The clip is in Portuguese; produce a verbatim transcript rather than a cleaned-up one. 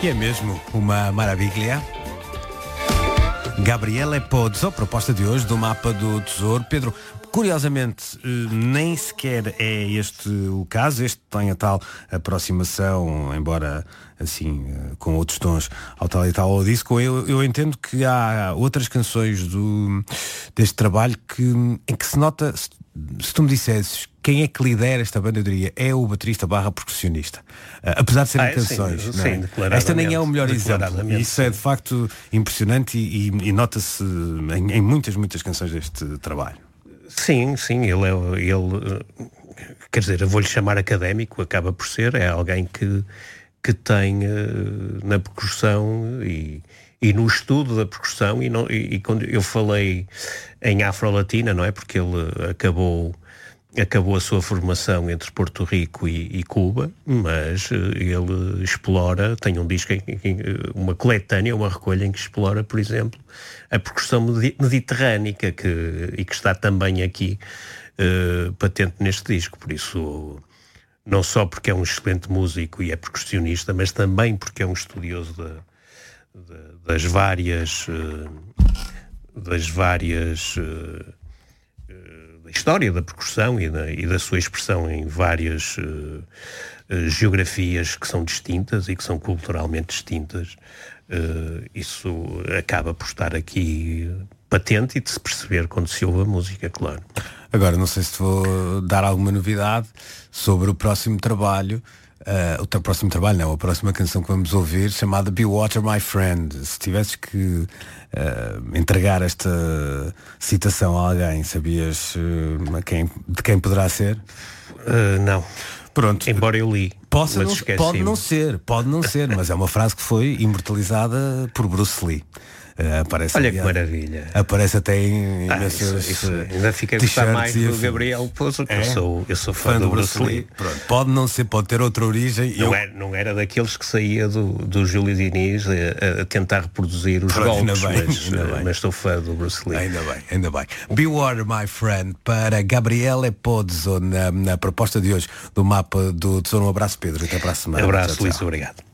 que é mesmo uma maravilha. Gabriele Pozzo, proposta de hoje do Mapa do Tesouro. Pedro, curiosamente, nem sequer é este o caso. Este tem a tal aproximação, embora assim, com outros tons, ao tal e tal ao disco. Eu, eu entendo que há outras canções do, deste trabalho que, em que se nota, se, se tu me dissesses quem é que lidera esta banda, eu diria, é o baterista barra percussionista. Uh, apesar de serem ah, canções. Sim, não é? Sim, esta nem é o melhor exemplo. Isso é de facto impressionante e, e, e nota-se em, em muitas, muitas canções deste trabalho. Sim, sim, ele é ele, quer dizer, eu vou-lhe chamar académico, acaba por ser, é alguém que, que tem uh, na percussão e, e no estudo da percussão, e, não, e, e quando eu falei em Afro-Latina, não é? Porque ele acabou acabou a sua formação entre Porto Rico e, e Cuba, mas uh, ele explora, tem um disco, em, em, uma coletânea, uma recolha em que explora, por exemplo, a percussão mediterrânica que, e que está também aqui uh, patente neste disco. Por isso, não só porque é um excelente músico e é percussionista, mas também porque é um estudioso da, da, das várias uh, das várias uh, da história da percussão e da, e da sua expressão em várias uh, uh, geografias que são distintas e que são culturalmente distintas. Uh, isso acaba por estar aqui patente e de se perceber quando se ouve a música, claro. Agora, não sei se te vou dar alguma novidade sobre o próximo trabalho. Uh, o teu próximo trabalho, não, a próxima canção que vamos ouvir, chamada Be Water My Friend. Se tivesses que uh, entregar esta citação a alguém, sabias uh, a quem, de quem poderá ser? Uh, não. Pronto. Embora eu li. Possa não, pode não ser, pode não ser, mas é uma frase que foi imortalizada por Bruce Lee. Uh, aparece Olha ali, que maravilha. Aparece até em ah, isso, isso, ainda fica a gostar mais do assim. Gabriel Pozzo, que é? eu, sou, eu sou fã, fã do Bruce Lee. Lee. Pronto, pode não ser, pode ter outra origem. Não, eu... era, não era daqueles que saía do, do Júlio Diniz a, a tentar reproduzir os Pronto, golpes, bem, mas, mas sou fã do Bruce Lee. Ainda bem, ainda bem. Be Water My Friend para Gabriele Pozzo na, na proposta de hoje do Mapa do Tesouro. Um abraço, Pedro, até para a semana. Abraço, tchau, Luís, tchau. Obrigado.